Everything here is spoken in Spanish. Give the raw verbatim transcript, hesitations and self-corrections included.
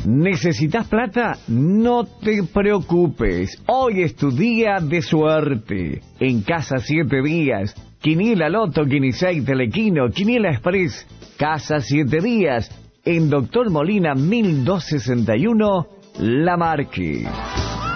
¿Necesitas plata? No te preocupes. Hoy es tu día de suerte. En Casa Siete Días, Quiniela Loto, Quinisei, Telequino, Quiniela Express, Casa Siete Días, en Doctor Molina mil doscientos sesenta y uno, La Marque.